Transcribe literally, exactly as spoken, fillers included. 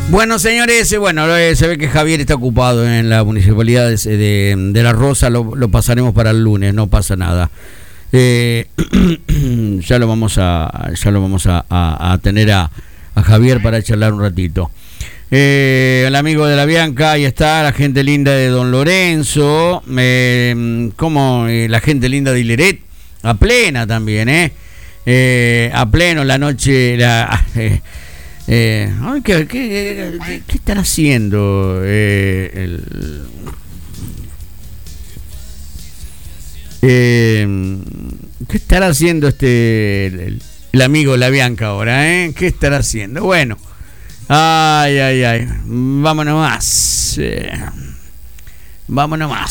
Bueno, señores, bueno, se ve que Javier está ocupado en la municipalidad de, de, de La Rosa, lo, lo pasaremos para el lunes, no pasa nada. Eh, ya lo vamos a ya lo vamos a, a, a tener a, a Javier para charlar un ratito. Eh, el amigo de la Bianca, ahí está, la gente linda de Don Lorenzo, eh, como eh, la gente linda de Ileret, a plena también, eh, eh a pleno la noche, la, eh, eh, ay, ¿qué, qué, qué, qué están haciendo? Eh, el, eh, ¿Qué estará haciendo este el, el amigo de la Bianca ahora, eh? ¿Qué estará haciendo? Bueno. Ay, ay, ay. Vámonos más. Eh, vámonos más.